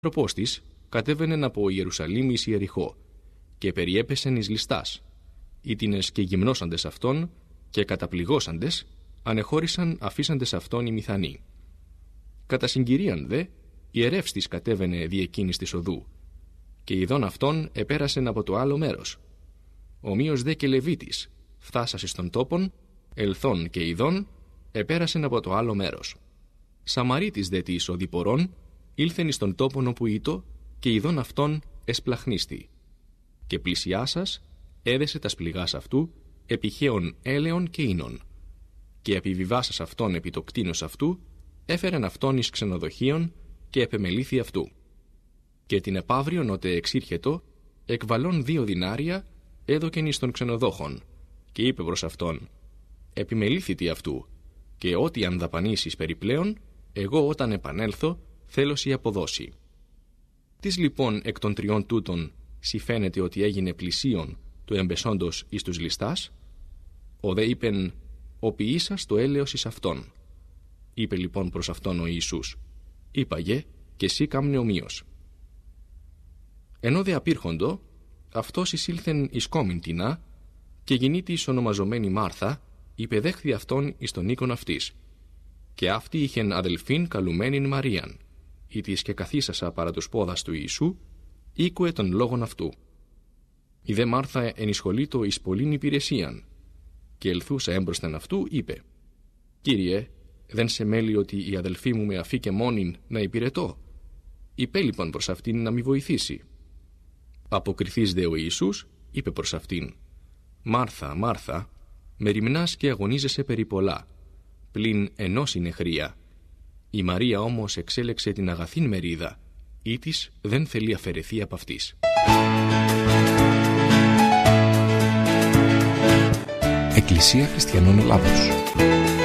προπός της κατέβαινεν από Ιερουσαλήμ εις Ιεριχώ, και περιέπεσεν εις ληστάς, ήτινες και γυμνώσαντες αυτόν, και καταπληγώσαντες, ανεχώρησαν αφήσαντες αυτόν οι μηθανοί. Κατά συγκυρίαν δε, ιερεύς της κατέβαινε δι' εκείνης της οδού, και ειδών αυτόν επέρασεν από το άλλο μέρος. Ομοίως δε και Λεβίτης, φτάσας εις τον τόπον, ελθόν και ειδών, επέρασεν από το άλλο μέρος. Σαμαρίτης δε της οδηπορών, ήλθεν εις τον τόπον όπου ήτο, και ειδών αυτόν εσπλαχνίστη. Και πλησιάσας, έδεσε τας πληγάς αυτού, επιχαίων έλεον και ίνων. Και επιβιβάσας αυτόν επί το κτίνος αυτού, έφερεν αυτόν εις ξενοδοχείον και επεμελήθη αυτού. Και την επαύριον ότε εξήρχετο, εκβαλών 2 δινάρια, έδωκεν εις τον ξενοδόχον, και είπε προς αυτόν: επιμελήθητη αυτού, και ό,τι αν δαπανήσεις περιπλέον, εγώ όταν επανέλθω, θέλωσι αποδώσει. Τις λοιπόν εκ των 3 τούτων συμφαίνεται ότι έγινε πλησίον του εμπεσόντος εις τους ληστάς? Ο δε είπεν: ο ποιήσας το έλεος εις αυτόν. Είπε λοιπόν προς αυτόν ο Ιησούς: είπαγε, και εσύ κάμνε ομοίως. Ενώ δε απήρχοντο, αυτός εισήλθεν εις κόμην τινά, και γυνήτης ονομαζομένη Μάρθα, υπεδέχθη αυτόν εις τον οίκον αυτής. Και αυτή είχεν αδελφήν καλουμένην Μαρίαν, ήτις και καθίσασα παρά τους πόδας του Ιησού, ήκουε των λόγων αυτού. Η δε Μάρθα ενισχολείτο εις πολλήν υπηρεσίαν, και ελθούσα έμπροσθεν αυτού, είπε: Κύριε, δεν σε μέλει ότι η αδελφή μου με αφήκε μόνην να υπηρετώ? Είπε λοιπόν προς αυτήν να μη βοηθήσει. Αποκριθείς δε ο Ιησούς, είπε προς αυτήν: Μάρθα, Μάρθα, μεριμνάς και αγωνίζεσαι περί πολλά, πλην ενός είναι χρία. Η Μαρία όμως εξέλεξε την αγαθήν μερίδα, ήτις δεν θέλει αφαιρεθεί από αυτής. Εκκλησία Χριστιανών Ελλάδος.